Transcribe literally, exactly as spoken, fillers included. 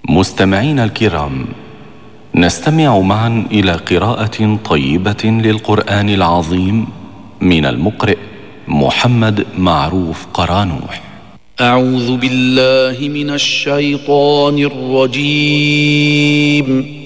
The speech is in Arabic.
مستمعينا الكرام، نستمع معا إلى قراءة طيبة للقرآن العظيم من المقرئ محمد معروف قرانوح. أعوذ بالله من الشيطان الرجيم.